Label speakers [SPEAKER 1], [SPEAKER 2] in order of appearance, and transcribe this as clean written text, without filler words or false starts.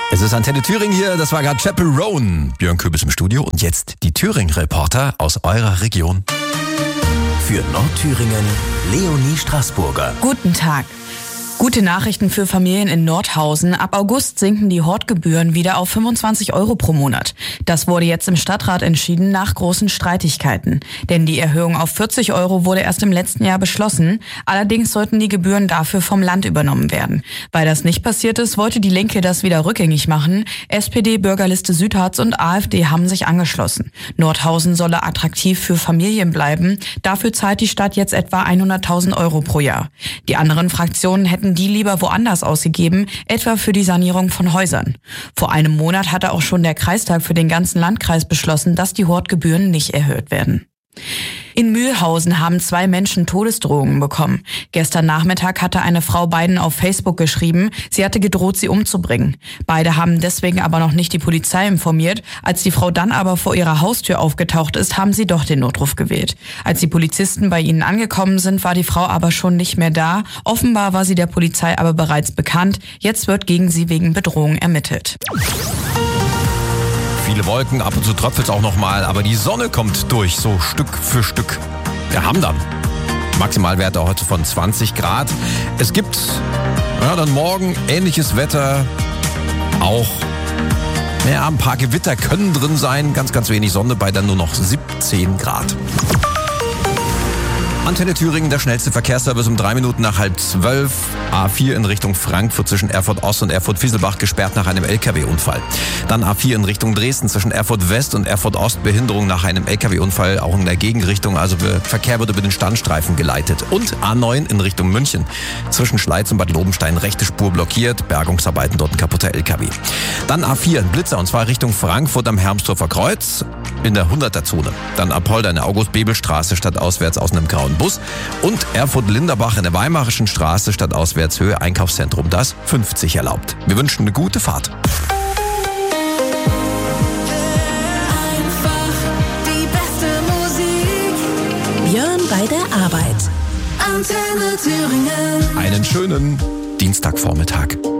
[SPEAKER 1] Es ist Antenne Thüringen hier, das war gerade Chapel Roan. Björn Köbis im Studio und jetzt die Thüringen-Reporter aus eurer Region.
[SPEAKER 2] Für Nordthüringen, Leonie Straßburger.
[SPEAKER 3] Guten Tag. Gute Nachrichten für Familien in Nordhausen. Ab August sinken die Hortgebühren wieder auf 25 € pro Monat. Das wurde jetzt im Stadtrat entschieden nach großen Streitigkeiten. Denn die Erhöhung auf 40 € wurde erst im letzten Jahr beschlossen. Allerdings sollten die Gebühren dafür vom Land übernommen werden. Weil das nicht passiert ist, wollte die Linke das wieder rückgängig machen. SPD, Bürgerliste Südharz und AfD haben sich angeschlossen. Nordhausen solle attraktiv für Familien bleiben. Dafür zahlt die Stadt jetzt etwa 100.000 € pro Jahr. Die anderen Fraktionen hätten die lieber woanders ausgegeben, etwa für die Sanierung von Häusern. Vor einem Monat hatte auch schon der Kreistag für den ganzen Landkreis beschlossen, dass die Hortgebühren nicht erhöht werden. In Mühlhausen haben 2 Menschen Todesdrohungen bekommen. Gestern Nachmittag hatte eine Frau beiden auf Facebook geschrieben, sie hatte gedroht, sie umzubringen. Beide haben deswegen aber noch nicht die Polizei informiert. Als die Frau dann aber vor ihrer Haustür aufgetaucht ist, haben sie doch den Notruf gewählt. Als die Polizisten bei ihnen angekommen sind, war die Frau aber schon nicht mehr da. Offenbar war sie der Polizei aber bereits bekannt. Jetzt wird gegen sie wegen Bedrohung ermittelt.
[SPEAKER 1] Viele Wolken, ab und zu tröpfelt es auch nochmal, aber die Sonne kommt durch, so Stück für Stück. Wir haben dann Maximalwerte heute von 20 Grad. Es gibt dann morgen ähnliches Wetter, auch ein paar Gewitter können drin sein, ganz, ganz wenig Sonne bei dann nur noch 17 Grad. Antenne Thüringen, der schnellste Verkehrsservice um 3 Minuten nach 11:30. A4 in Richtung Frankfurt zwischen Erfurt Ost und Erfurt Fieselbach gesperrt nach einem LKW-Unfall. Dann A4 in Richtung Dresden zwischen Erfurt West und Erfurt Ost Behinderung nach einem LKW-Unfall, auch in der Gegenrichtung. Also Verkehr wird über den Standstreifen geleitet. Und A9 in Richtung München zwischen Schleiz und Bad Lobenstein rechte Spur blockiert. Bergungsarbeiten, dort ein kaputter LKW. Dann A4 ein Blitzer und zwar Richtung Frankfurt am Hermsdorfer Kreuz in der 100er-Zone. Dann Apolda in der August-Bebel-Straße stadtauswärts aus einem grauen Bus. Und Erfurt-Linderbach in der Weimarischen Straße stadtauswärts Höhe Einkaufszentrum, das 50 erlaubt. Wir wünschen eine gute Fahrt.
[SPEAKER 4] Einfach die beste Musik.
[SPEAKER 5] Björn bei der Arbeit.
[SPEAKER 4] Antenne Thüringen.
[SPEAKER 1] Einen schönen Dienstagvormittag.